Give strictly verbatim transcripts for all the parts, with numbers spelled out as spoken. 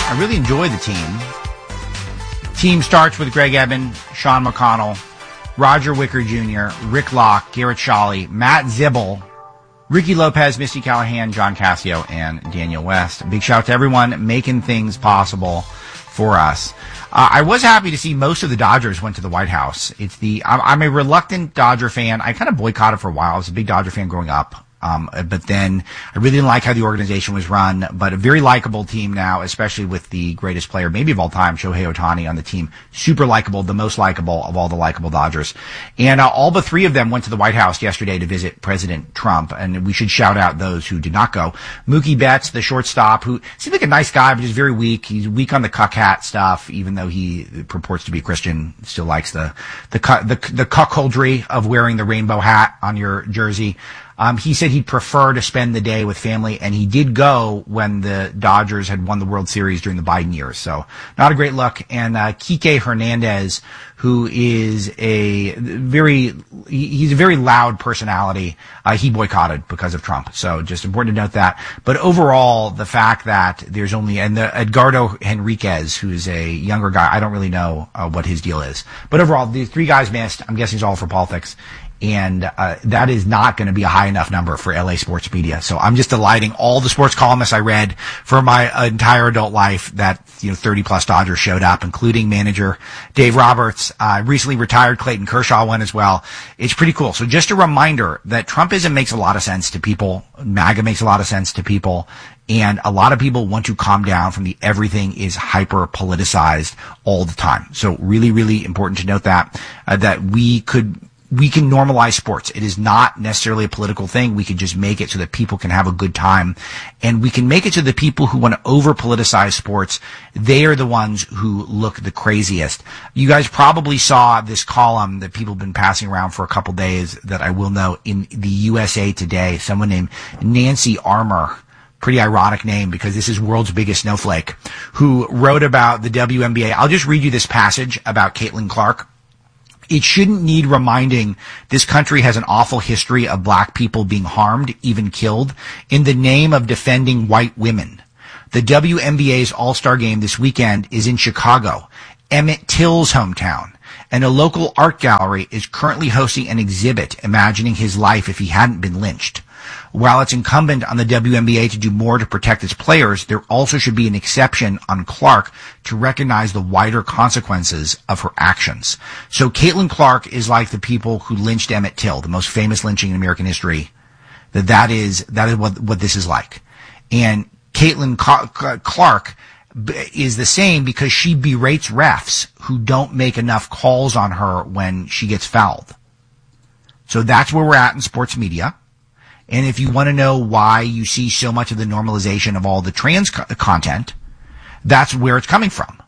I really enjoy the team. Team starts with Greg Eben, Sean McConnell, Roger Wicker Junior, Rick Locke, Garrett Shawley, Matt Zibble, Ricky Lopez, Misty Callahan, John Cassio, and Daniel West. Big shout out to everyone making things possible for us. Uh, I was happy to see most of the Dodgers went to the White House. It's the I'm, I'm a reluctant Dodger fan. I kind of boycotted for a while. I was a big Dodger fan growing up. Um, but then I really didn't like how the organization was run, but a very likable team now, especially with the greatest player, maybe of all time, Shohei Ohtani on the team. Super likable, the most likable of all the likable Dodgers. And uh, all but three of them went to the White House yesterday to visit President Trump, and we should shout out those who did not go. Mookie Betts, the shortstop, who seemed like a nice guy, but he's very weak. He's weak on the cuck hat stuff, even though he purports to be a Christian, still likes the, the, the, the cuckoldry of wearing the rainbow hat on your jersey. Um, he said he'd prefer to spend the day with family, and he did go when the Dodgers had won the World Series during the Biden years. So not a great look. And uh, Kike Hernandez, who is a very, he's a very loud personality, uh, he boycotted because of Trump. So just important to note that. But overall, the fact that there's only, and the Edgardo Henriquez, who's a younger guy, I don't really know uh, what his deal is. But overall, the three guys missed. I'm guessing it's all for politics. And uh, that is not going to be a high enough number for L A sports media. So I'm just delighting all the sports columnists I read for my entire adult life that, you know, thirty plus Dodgers showed up, including manager Dave Roberts. Uh, recently retired Clayton Kershaw went as well. It's pretty cool. So just a reminder that Trumpism makes a lot of sense to people. MAGA makes a lot of sense to people. And a lot of people want to calm down from the everything is hyper politicized all the time. So really, really important to note that, uh, that we could, we can normalize sports. It is not necessarily a political thing. We can just make it so that people can have a good time. And we can make it so that people who want to over-politicize sports, they are the ones who look the craziest. You guys probably saw this column that people have been passing around for a couple days that I will know in the U S A Today. Someone named Nancy Armour, pretty ironic name because this is world's biggest snowflake, who wrote about the W N B A. I'll just read you this passage about Caitlin Clark. It shouldn't need reminding this country has an awful history of black people being harmed, even killed, in the name of defending white women. The W N B A's All-Star Game this weekend is in Chicago, Emmett Till's hometown, and a local art gallery is currently hosting an exhibit imagining his life if he hadn't been lynched. While it's incumbent on the W N B A to do more to protect its players, there also should be an exception on Clark to recognize the wider consequences of her actions. So Caitlin Clark is like the people who lynched Emmett Till, the most famous lynching in American history. That that is, that is what, what this is like. And Caitlin Clark is the same because she berates refs who don't make enough calls on her when she gets fouled. So that's where we're at in sports media. And if you want to know why you see so much of the normalization of all the trans co- content, that's where it's coming from.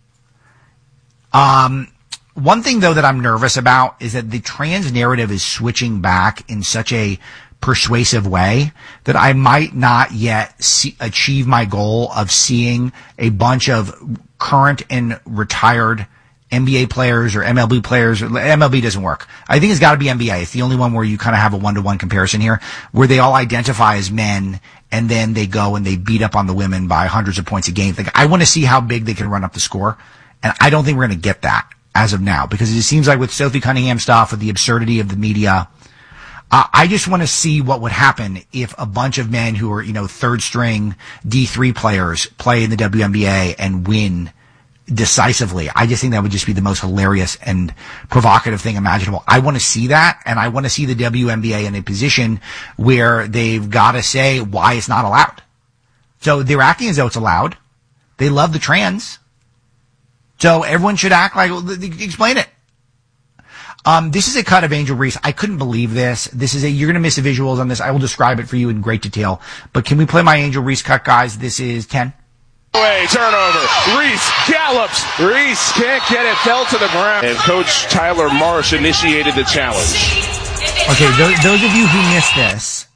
Um, one thing, though, that I'm nervous about is that the trans narrative is switching back in such a persuasive way that I might not yet see, achieve my goal of seeing a bunch of current and retired N B A players or M L B players. Or M L B doesn't work. I think it's got to be N B A. It's the only one where you kind of have a one-to-one comparison here, where they all identify as men and then they go and they beat up on the women by hundreds of points a game. Like, I want to see how big they can run up the score, and I don't think we're going to get that as of now, because it seems like with Sophie Cunningham stuff, with the absurdity of the media, uh, I just want to see what would happen if a bunch of men who are, you know, third-string D three players play in the W N B A and win decisively. I just think that would just be the most hilarious and provocative thing imaginable. I want to see that, and I want to see the W N B A in a position where they've got to say why it's not allowed. So they're acting as though it's allowed. They love the trans. So everyone should act like, well, explain it. Um, this is a cut of Angel Reese. I couldn't believe this. This is a, you're going to miss the visuals on this. I will describe it for you in great detail. But can we play my Angel Reese cut, guys? This is ten. Away, turnover. Reese gallops. Reese can't get it. Fell to the ground. And Coach Tyler Marsh initiated the challenge. Okay, those, those of you who missed this,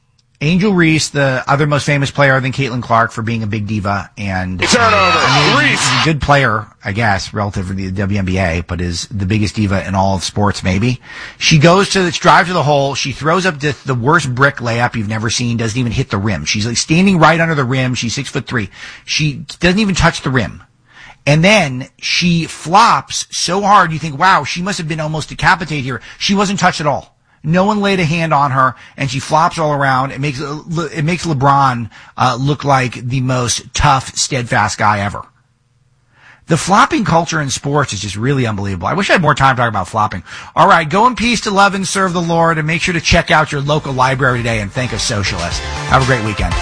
Angel Reese, the other most famous player than Caitlin Clark for being a big diva, and turnover. I mean, Reese. he's a good player, I guess, relative to the W N B A, but is the biggest diva in all of sports, maybe. She goes to the drive to the hole. She throws up the, the worst brick layup you've never seen. Doesn't even hit the rim. She's like standing right under the rim. She's six foot three. She doesn't even touch the rim. And then she flops so hard you think, wow, she must have been almost decapitated here. She wasn't touched at all. No one laid a hand on her, and she flops all around. It makes it makes LeBron uh, look like the most tough, steadfast guy ever. The flopping culture in sports is just really unbelievable. I wish I had more time to talk about flopping. All right, go in peace to love and serve the Lord, and make sure to check out your local library today and thank a socialist. Have a great weekend.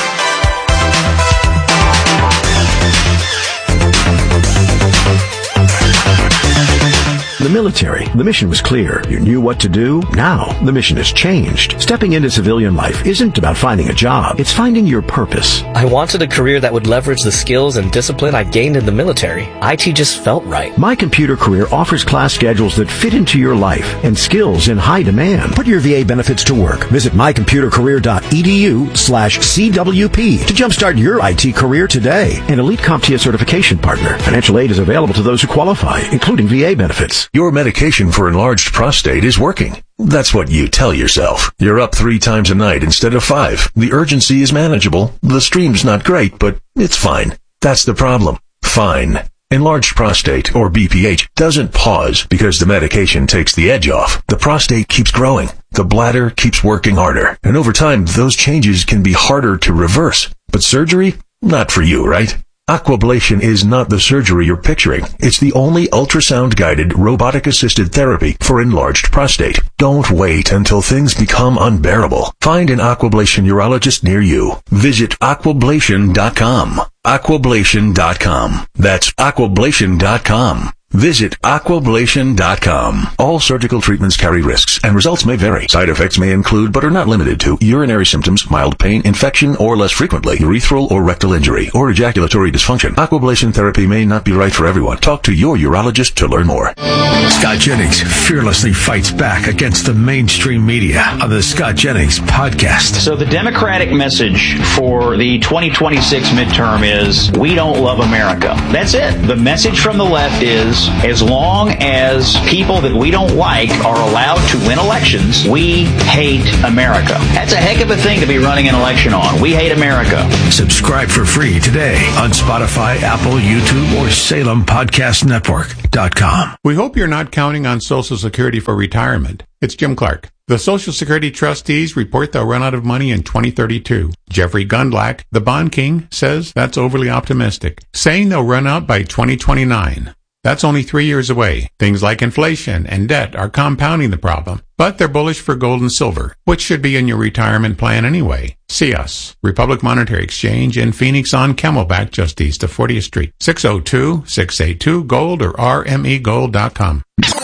The military. The mission was clear. You knew what to do. Now, the mission has changed. Stepping into civilian life isn't about finding a job. It's finding your purpose. I wanted a career that would leverage the skills and discipline I gained in the military. I T just felt right. My Computer Career offers class schedules that fit into your life and skills in high demand. Put your V A benefits to work. Visit mycomputercareer.edu slash CWP to jumpstart your I T career today. An elite CompTIA certification partner. Financial aid is available to those who qualify, including V A benefits. Your medication for enlarged prostate is working. That's what you tell yourself. You're up three times a night instead of five. The urgency is manageable. The stream's not great, but it's fine. That's the problem. Fine. Enlarged prostate, or B P H, doesn't pause because the medication takes the edge off. The prostate keeps growing. The bladder keeps working harder. And over time, those changes can be harder to reverse. But surgery? Not for you, right? Aquablation is not the surgery you're picturing. It's the only ultrasound-guided, robotic-assisted therapy for enlarged prostate. Don't wait until things become unbearable. Find an Aquablation urologist near you. Visit aquablation dot com. aquablation dot com. That's aquablation dot com. Visit aquablation dot com. All surgical treatments carry risks, and results may vary. Side effects may include, but are not limited to, urinary symptoms, mild pain, infection, or less frequently, urethral or rectal injury, or ejaculatory dysfunction. Aquablation therapy may not be right for everyone. Talk to your urologist to learn more. Scott Jennings fearlessly fights back against the mainstream media on the Scott Jennings podcast. So the Democratic message for the twenty twenty-six midterm is, we don't love America. That's it. The message from the left is, as long as people that we don't like are allowed to win elections, we hate America. That's a heck of a thing to be running an election on. We hate America. Subscribe for free today on Spotify, Apple, YouTube, or Salem Podcast Network dot com. We hope you're not counting on Social Security for retirement. It's Jim Clark. The Social Security trustees report they'll run out of money in twenty thirty-two. Jeffrey Gundlach, the bond king, says that's overly optimistic, saying they'll run out by twenty twenty-nine. That's only three years away. Things like inflation and debt are compounding the problem, but they're bullish for gold and silver, which should be in your retirement plan anyway. See us, Republic Monetary Exchange in Phoenix on Camelback, just east of fortieth Street. six oh two, six eight two, GOLD or R M E gold dot com.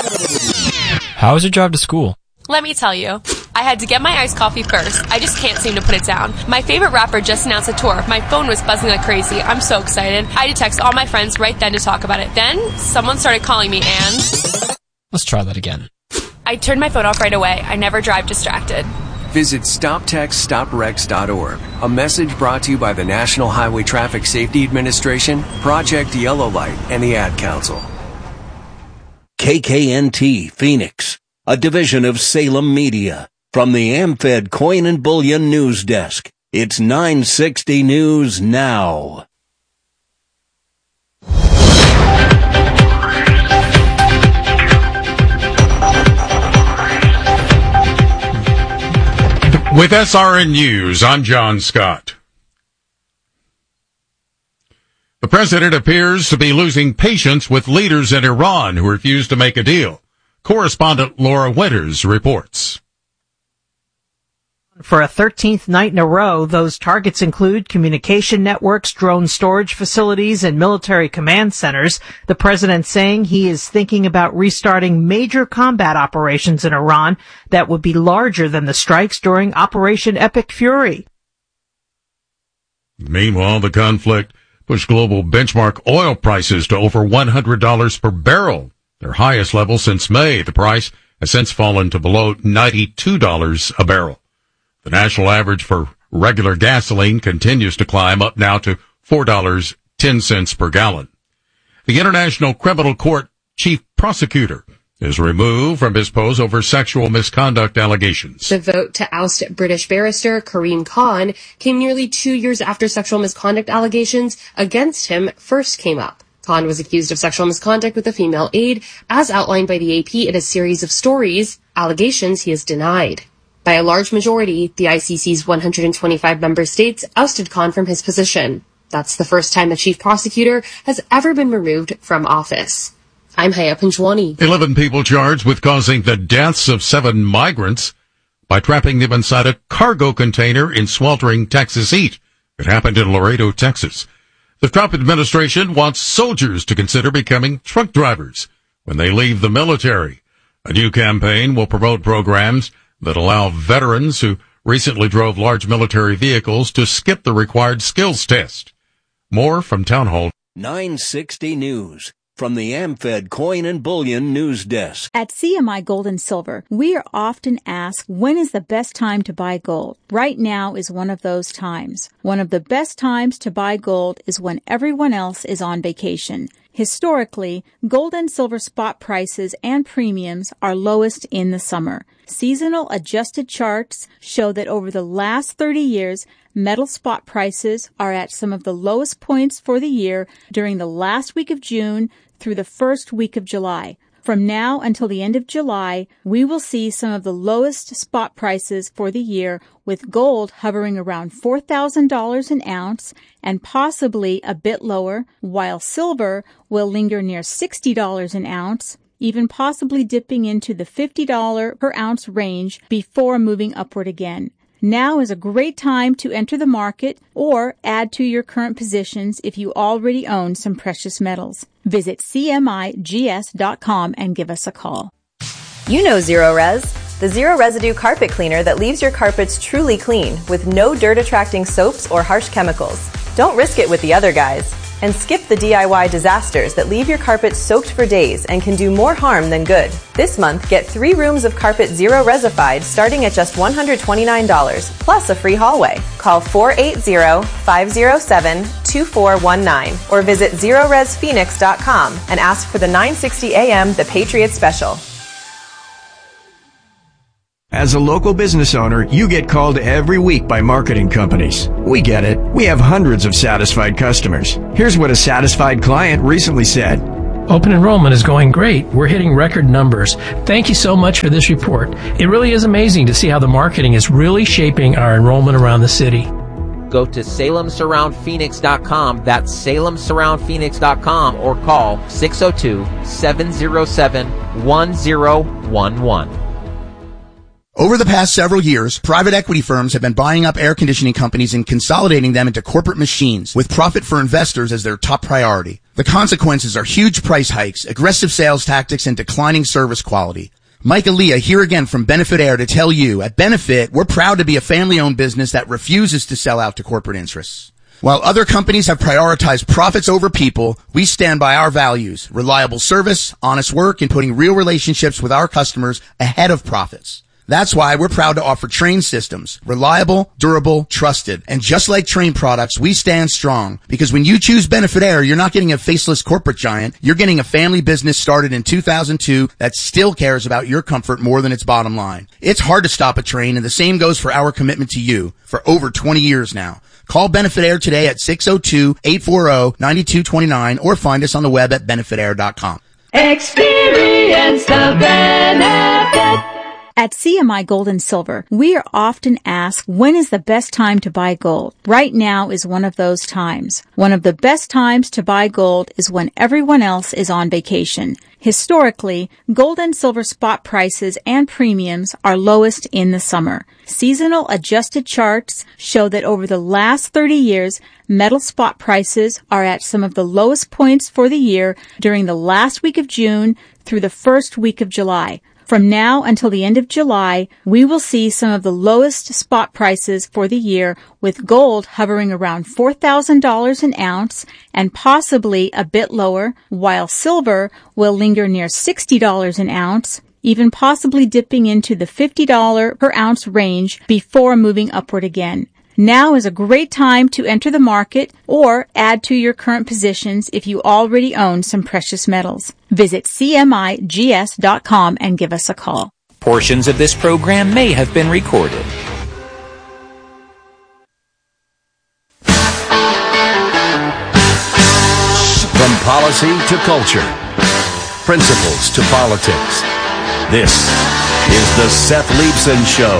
How was your drive to school? Let me tell you, I had to get my iced coffee first. I just can't seem to put it down. My favorite rapper just announced a tour. My phone was buzzing like crazy. I'm so excited. I had to text all my friends right then to talk about it. Then, someone started calling me and... Let's try that again. I turned my phone off right away. I never drive distracted. Visit stop text stop wrecks dot org. A message brought to you by the National Highway Traffic Safety Administration, Project Yellow Light, and the Ad Council. K K N T Phoenix, a division of Salem Media. From the AmFed Coin and Bullion News Desk, it's nine sixty News Now. With S R N News, I'm John Scott. The president appears to be losing patience with leaders in Iran who refuse to make a deal. Correspondent Laura Winters reports. For a thirteenth night in a row, those targets include communication networks, drone storage facilities, and military command centers. The president saying he is thinking about restarting major combat operations in Iran that would be larger than the strikes during Operation Epic Fury. Meanwhile, the conflict pushed global benchmark oil prices to over one hundred dollars per barrel, their highest level since May. The price has since fallen to below ninety-two dollars a barrel. The national average for regular gasoline continues to climb, up now to four dollars and ten cents per gallon. The International Criminal Court chief prosecutor is removed from his post over sexual misconduct allegations. The vote to oust British barrister Karim Khan came nearly two years after sexual misconduct allegations against him first came up. Khan was accused of sexual misconduct with a female aide, as outlined by the A P in a series of stories, allegations he has denied. By a large majority, the I C C's one hundred twenty-five member states ousted Khan from his position. That's the first time the chief prosecutor has ever been removed from office. I'm Haya Panjwani. Eleven people charged with causing the deaths of seven migrants by trapping them inside a cargo container in sweltering Texas heat. It happened in Laredo, Texas. The Trump administration wants soldiers to consider becoming truck drivers when they leave the military. A new campaign will promote programs that allow veterans who recently drove large military vehicles to skip the required skills test. More from Town Hall. nine sixty News. From the AmFed Coin and Bullion News Desk. At C M I Gold and Silver, we are often asked, when is the best time to buy gold? Right now is one of those times. One of the best times to buy gold is when everyone else is on vacation. Historically, gold and silver spot prices and premiums are lowest in the summer. Seasonal adjusted charts show that over the last thirty years, metal spot prices are at some of the lowest points for the year during the last week of June through the first week of July. From now until the end of July, we will see some of the lowest spot prices for the year, with gold hovering around four thousand dollars an ounce and possibly a bit lower, while silver will linger near sixty dollars an ounce, even possibly dipping into the fifty dollars per ounce range before moving upward again. Now is a great time to enter the market or add to your current positions if you already own some precious metals. Visit C M I G S dot com and give us a call. You know Zero Res, the zero residue carpet cleaner that leaves your carpets truly clean with no dirt attracting soaps or harsh chemicals. Don't risk it with the other guys. And skip the D I Y disasters that leave your carpet soaked for days and can do more harm than good. This month, get three rooms of carpet Zero Resified starting at just one hundred twenty-nine dollars, plus a free hallway. Call four eight zero, five zero seven, two four one nine or visit zero res phoenix dot com and ask for the nine sixty A M The Patriot Special. As a local business owner, you get called every week by marketing companies. We get it. We have hundreds of satisfied customers. Here's what a satisfied client recently said. Open enrollment is going great. We're hitting record numbers. Thank you so much for this report. It really is amazing to see how the marketing is really shaping our enrollment around the city. Go to Salem Surround Phoenix dot com. That's Salem Surround Phoenix dot com or call six oh two, seven oh seven, one oh one one. Over the past several years, private equity firms have been buying up air conditioning companies and consolidating them into corporate machines, with profit for investors as their top priority. The consequences are huge price hikes, aggressive sales tactics, and declining service quality. Mike Aaliyah here again from Benefit Air to tell you, at Benefit, we're proud to be a family-owned business that refuses to sell out to corporate interests. While other companies have prioritized profits over people, we stand by our values: reliable service, honest work, and putting real relationships with our customers ahead of profits. That's why we're proud to offer Trane systems. Reliable, durable, trusted. And just like Trane products, we stand strong. Because when you choose Benefit Air, you're not getting a faceless corporate giant. You're getting a family business started in two thousand two that still cares about your comfort more than its bottom line. It's hard to stop a Trane, and the same goes for our commitment to you for over twenty years now. Call Benefit Air today at six oh two, eight four oh, nine two two nine or find us on the web at benefit air dot com. Experience the benefit. At C M I Gold and Silver, we are often asked, when is the best time to buy gold? Right now is one of those times. One of the best times to buy gold is when everyone else is on vacation. Historically, gold and silver spot prices and premiums are lowest in the summer. Seasonal adjusted charts show that over the last thirty years, metal spot prices are at some of the lowest points for the year during the last week of June through the first week of July. From now until the end of July, we will see some of the lowest spot prices for the year, with gold hovering around four thousand dollars an ounce and possibly a bit lower, while silver will linger near sixty dollars an ounce, even possibly dipping into the fifty dollars per ounce range before moving upward again. Now is a great time to enter the market or add to your current positions if you already own some precious metals. Visit C M I G S dot com and give us a call. Portions of this program may have been recorded. From policy to culture, principles to politics, this is the Seth Leibsohn Show.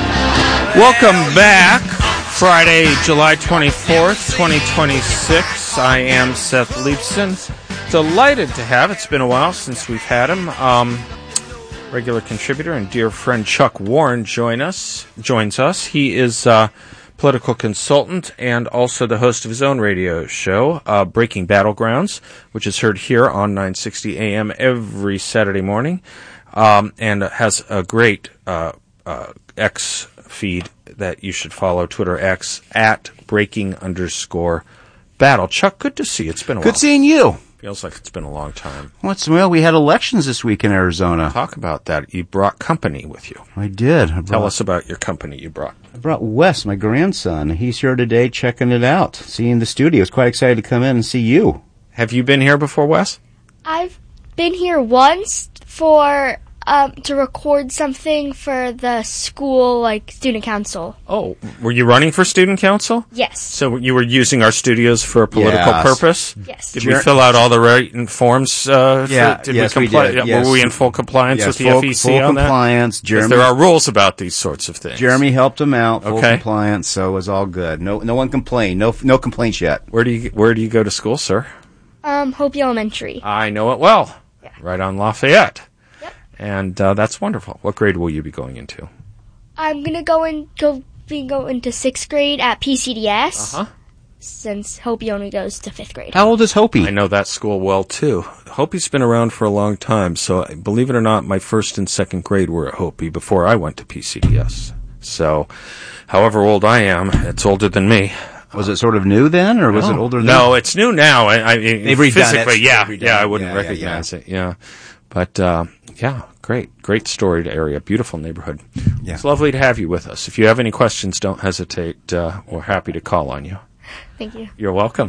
Welcome back. Friday, July twenty-fourth, twenty twenty-six. I am Seth Leibsohn. Delighted to have, it's been a while since we've had him, um, regular contributor and dear friend Chuck Warren join us, joins us. He is a uh, political consultant and also the host of his own radio show, uh, Breaking Battlegrounds, which is heard here on nine sixty A M every Saturday morning, um, and has a great uh, uh, X feed that you should follow, Twitter X, at breaking underscore battle. Chuck, good to see you. It's been a good while. Seeing you. Feels like it's been a long time. What's well, we had elections this week in Arizona. Talk about that. You brought company with you. I did. I brought, Tell us about your company you brought. I brought Wes, my grandson. He's here today checking it out, seeing the studio. He's quite excited to come in and see you. Have you been here before, Wes? I've been here once for um, to record something for the school, like student council. Oh, were you running for student council? Yes. So you were using our studios for a political yes. purpose? Yes. Did we fill out all the right forms? Uh, yeah, for, did yes, we, comply- we did. Yes. Were we in full compliance yes, with the full, F E C full on that? compliance. Jeremy, there are rules about these sorts of things. Jeremy helped him out. Full okay. compliance, so it was all good. No, no one complained. No, no complaints yet. Where do you Where do you go to school, sir? Um, Hopi Elementary. I know it well. Yeah. Right on Lafayette. Yep. And uh, that's wonderful. What grade will you be going into? I'm gonna go in go be go into sixth grade at P C D S. Uh huh. Since Hopi only goes to fifth grade. How old is Hopi? I know that school well too. Hopi's been around for a long time. So believe it or not, my first and second grade were at Hopi before I went to P C D S. So, however old I am, it's older than me. Was it sort of new then, or was no. it older than No, it's new now. I, I, They've redone physically, it. yeah, They've redone yeah, I it. wouldn't yeah, recognize yeah, yeah. it, yeah. But, uh, yeah, great, great storied area, beautiful neighborhood. Yeah. It's lovely to have you with us. If you have any questions, don't hesitate. Uh, we're happy to call on you. Thank you. You're welcome.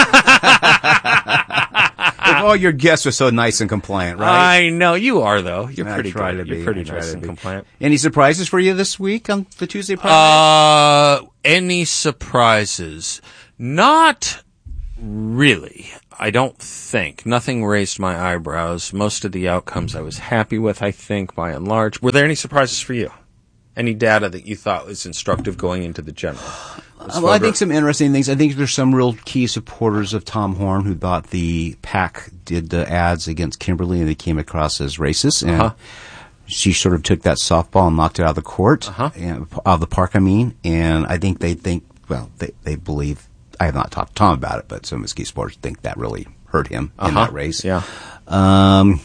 All your guests are so nice and compliant, right? I know you are, though. You're I pretty try good. to You're be. pretty I try nice to and be. compliant. Any surprises for you this week on the Tuesday project? Uh, any surprises? Not really. I don't think. Nothing raised my eyebrows. Most of the outcomes I was happy with, I think, by and large. Were there any surprises for you? Any data that you thought was instructive going into the general? Well, I think some interesting things. I think there's some real key supporters of Tom Horn who thought the PAC did the ads against Kimberly and they came across as racist. And Uh-huh. she sort of took that softball and knocked it out of the court, Uh-huh. and, out of the park, I mean. And I think they think, well, they, they believe, I have not talked to Tom about it, but some of his key supporters think that really hurt him in Uh-huh. that race. Yeah. Um,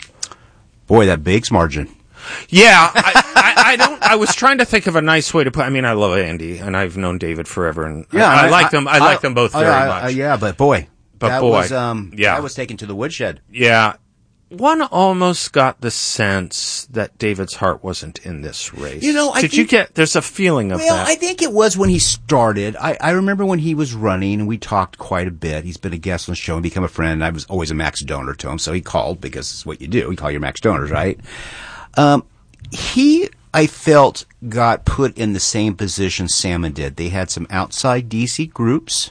boy, that Biggs margin. Yeah, I, I, I don't. I was trying to think of a nice way to put. I mean, I love Andy, and I've known David forever, and Yeah, I, I, I- like them. I, I- like them both I- very I- much. I- yeah, but boy, But that boy, was, um, yeah. that was taken to the woodshed. Yeah, one almost got the sense that David's heart wasn't in this race. You know, I did you think- get? There's a feeling of Well, that. I think it was when he started. I, I remember when he was running, and we talked quite a bit. He's been a guest on the show and become a friend. I was always a max donor to him, so he called because it's what you do. You call your max donors, right? Um, he, I felt, got put in the same position Salmon did. They had some outside D C groups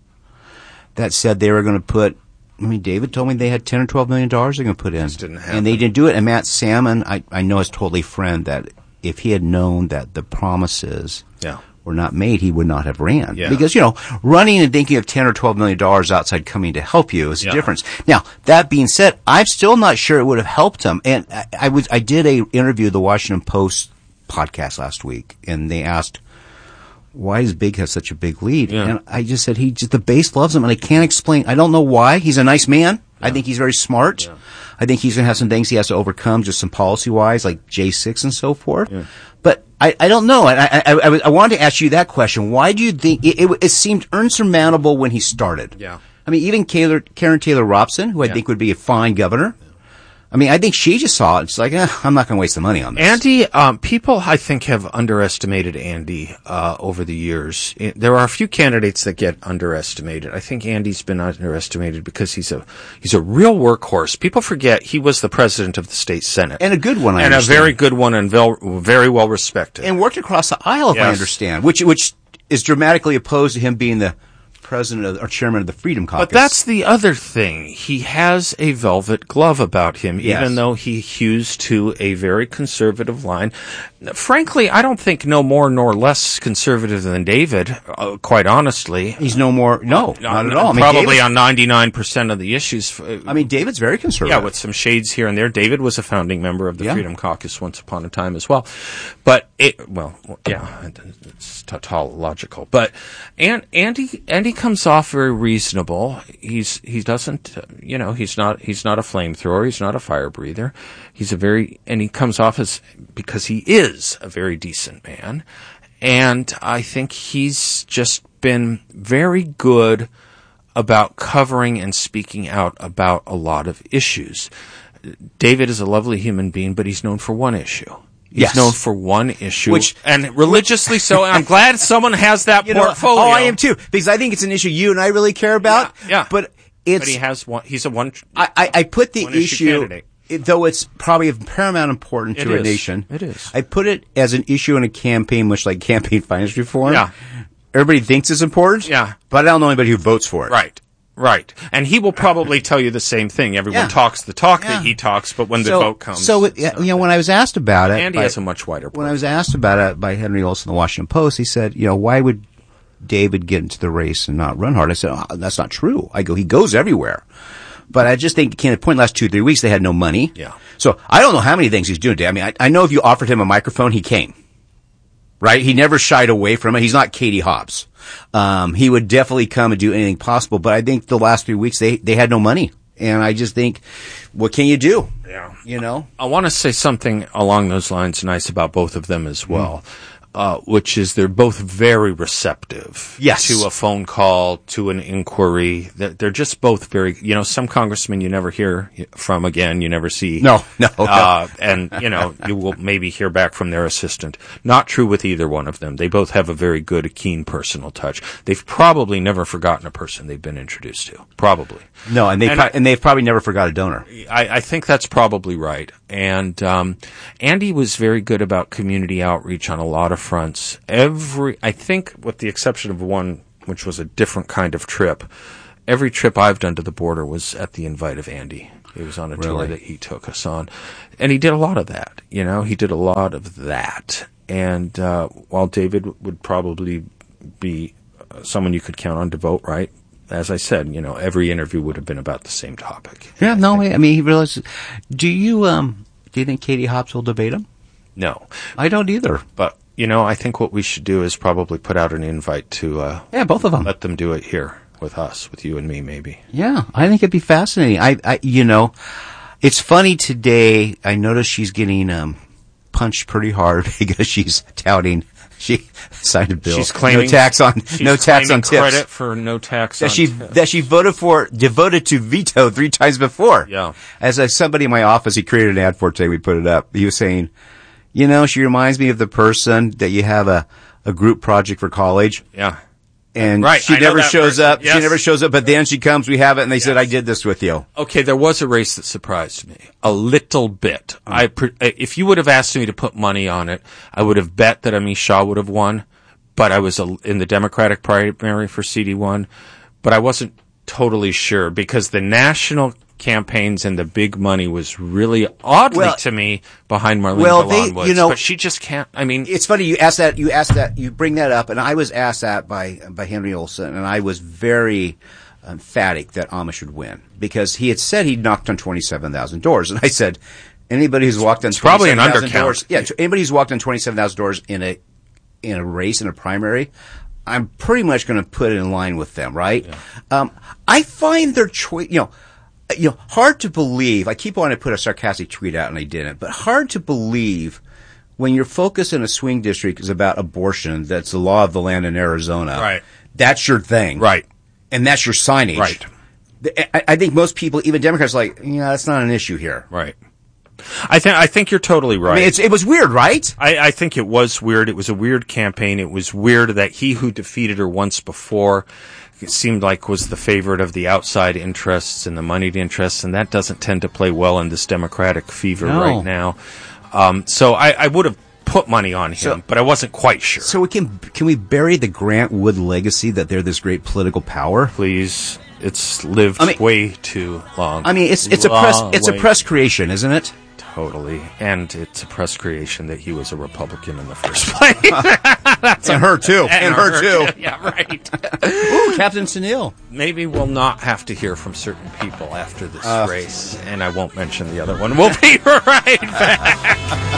that said they were going to put. I mean, David told me they had ten or twelve million dollars they're going to put in, didn't happen. and they didn't do it. And Matt Salmon, I, I know, is totally friend that if he had known that the promises Yeah. were not made, he would not have ran. Yeah. Because, you know, running and thinking of ten or twelve million dollars outside coming to help you is a Yeah. difference. Now, that being said, I'm still not sure it would have helped him. And I, I was, I did a interview with the Washington Post podcast last week, and they asked, why does Big have such a big lead? Yeah. And I just said, he just, the base loves him, and I can't explain. I don't know why. He's a nice man. I think he's very smart. Yeah. I think he's going to have some things he has to overcome, just some policy-wise, like J six and so forth. Yeah. But I, I don't know. I, I, I, I wanted to ask you that question. Why do you think it, it, it seemed insurmountable when he started? Yeah. I mean, even Taylor, Karen Taylor Robson, who I Yeah. think would be a fine governor. I mean, I think she just saw it. It's like, eh, I'm not going to waste the money on this. Andy, um, people, I think, have underestimated Andy uh, over the years. It, there are a few candidates that get underestimated. I think Andy's been underestimated because he's a he's a real workhorse. People forget he was the president of the state senate, and a good one, I and understand. a very good one, and vel- very well respected, and worked across the aisle, if yes. I understand, which which is dramatically opposed to him being the president of, or chairman of the Freedom Caucus. But that's the other thing. He has a velvet glove about him, yes. even though he hews to a very conservative line. Frankly, I don't think no more nor less conservative than David, uh, quite honestly. He's no more, no, uh, not at all. I mean, probably David's, on ninety-nine percent of the issues. I mean, David's very conservative. Yeah, with some shades here and there. David was a founding member of the yeah. Freedom Caucus once upon a time as well. But, it, well, yeah, it's tautological. But and Andy, Andy comes off very reasonable. He's, he doesn't, uh, you know, he's not, he's not a flamethrower. He's not a fire breather. He's a very, and he comes off as, because he is a very decent man. And I think he's just been very good about covering and speaking out about a lot of issues. David is a lovely human being, but he's known for one issue. He's yes. known for one issue, which, and religiously so. And I'm glad someone has that you know, portfolio. Oh, I am too, because I think it's an issue you and I really care about. Yeah, yeah. but it's. But he has one. He's a one. I, I, I put the issue, issue, it, though it's probably of paramount importance to it a is. nation. It is. I put it as an issue in a campaign, much like campaign finance reform. Yeah. Everybody thinks it's important. Yeah. But I don't know anybody who votes for it. Right. Right. And he will probably tell you the same thing. Everyone Yeah. talks the talk Yeah. that he talks, but when the so, vote comes. So, it, you know, when I was asked about it. Andy by, has a much wider When I was asked about it by Henry Olson of the Washington Post, he said, you know, why would David get into the race and not run hard? I said, oh, that's not true. I go, he goes everywhere. But I just think, at the point last two, three weeks, they had no money. Yeah. So I don't know how many things he's doing today. I mean, I, I know if you offered him a microphone, he came. Right? He never shied away from it. He's not Katie Hobbs. Um, he would definitely come and do anything possible. But I think the last three weeks, they, they had no money. And I just think, what can you do? Yeah. You know? I want to say something along those lines nice about both of them as well. Mm. Uh, which is they're both very receptive yes. to a phone call, to an inquiry. They're, they're just both very, you know, some congressmen you never hear from again, you never see. No, no. Uh, and, you know, you will maybe hear back from their assistant. Not true with either one of them. They both have a very good, keen personal touch. They've probably never forgotten a person they've been introduced to. Probably. No, and, they and, pro- I, and they've probably never forgot a donor. I, I think that's probably right. And um, Andy was very good about community outreach on a lot of fronts. Every, I think, with the exception of one, which was a different kind of trip, every trip I've done to the border was at the invite of Andy. It was on a really? tour that he took us on. And he did a lot of that. You know, he did a lot of that. And uh, while David would probably be someone you could count on to vote right, as I said, you know, every interview would have been about the same topic. Yeah, no, I mean, he realizes. Do you, um, do you think Katie Hobbs will debate him? No. I don't either. But, you know, I think what we should do is probably put out an invite to, uh, yeah, both of them. Let them do it here with us, with you and me, maybe. Yeah, I think it'd be fascinating. I, I, you know, it's funny today. I noticed she's getting, um, punched pretty hard because she's touting. She signed a bill. She's claiming no tax on she's no tax on tips. Credit for no tax that on she tips. that she voted for, devoted to veto three times before. Yeah. As a, somebody in my office, he created an ad for today. We put it up. He was saying, you know, she reminds me of the person that you have a a group project for college. Yeah. And right. she I know never that shows person. up. Yes. She never shows up, but then she comes, we have it, and they yes. said, I did this with you. Okay, there was a race that surprised me. A little bit. Mm. I pre- if you would have asked me to put money on it, I would have bet that Amish Shah would have won, but I was a, in the Democratic primary for C D one, but I wasn't totally sure because the national campaigns and the big money was really oddly well, to me behind Marlene well, Delon they, Woods. You know, but she just can't. I mean, it's funny you ask that. You ask that. You bring that up, and I was asked that by by Henry Olson, and I was very emphatic that Amish would win because he had said he'd knocked on twenty-seven thousand doors, and I said anybody who's walked on it's probably an undercount. Doors, yeah, anybody who's walked on twenty-seven thousand doors in a in a race in a primary, I'm pretty much going to put it in line with them, right? Yeah. Um, I find their choice, you know. You know, hard to believe. I keep wanting to put a sarcastic tweet out, and I didn't. But hard to believe when your focus in a swing district is about abortion. That's the law of the land in Arizona. Right. That's your thing. Right. And that's your signage. Right. I, I think most people, even Democrats, are like, yeah, that's not an issue here. Right. I think I think you're totally right. I mean, it's, it was weird, right? I, I think it was weird. It was a weird campaign. It was weird that he who defeated her once before, it seemed like, was the favorite of the outside interests and the moneyed interests, and that doesn't tend to play well in this Democratic fever No. right now. Um, so I, I would have put money on him, So- but I wasn't quite sure. So we can can we bury the Grant Wood legacy that they're this great political power? Please, it's lived I mean- way too long. I mean, it's it's a press Long it's a way. press creation, isn't it? Totally, and it's a press creation that he was a Republican in the first place. That's And her too. And, And her too. Yeah, right. Ooh, Captain Sunil. Maybe we'll not have to hear from certain people after this Uh. race, and I won't mention the other one. We'll be right back.